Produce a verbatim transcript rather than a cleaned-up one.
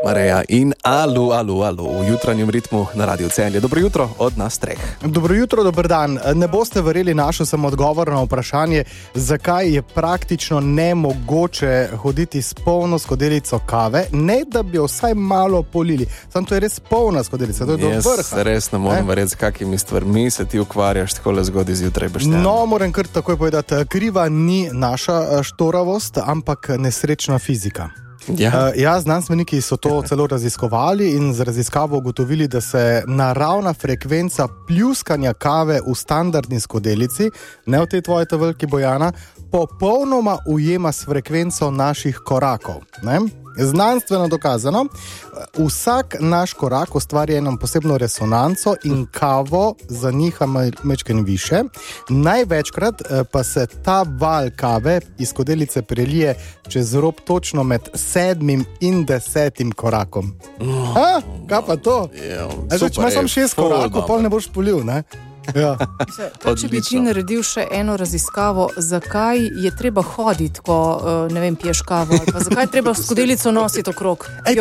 Mareja in alu, alu, alu v jutranjem ritmu na Radiu Celje. Dobro jutro od nas treh. Dobro jutro, dober dan. Ne boste verjeli, našel sem odgovor na vprašanje, zakaj je praktično nemogoče hoditi s polno skodelico kave, ne da bi jo vsaj malo polili. Samo to je res polna skodelica, to je do vrha. Jaz res ne morem verjeti, z kakimi stvarmi se ti ukvarjaš takole zgodaj zjutraj. Bešteno. No, moram kar takoj povedati, kriva ni naša štoravost, ampak nesrečna fizika. Ja. Uh, ja, znanstveniki so to celo raziskovali in z raziskavo ugotovili, da se naravna frekvenca pljuskanja kave v standardni skodelici, ne v tej tvoji tavelki Bojana, popolnoma ujema s frekvenco naših korakov. Ne? Znanstveno dokazano, vsak naš korak ustvari eno posebno resonanco in kavo zaniha mečken više. Največkrat pa se ta val kave iz skodelice prelije čez rob točno med sedmim in desetim korakom. A, kaj pa to? Ja, Če imaš samo šest korakov, pol ne boš polil, ne? Ja. Če bi ti naredil še eno raziskavo, zakaj je treba hoditi, ko ne vem, piješ kavo, ali pa zakaj je treba skodelico nositi okrog? Ej,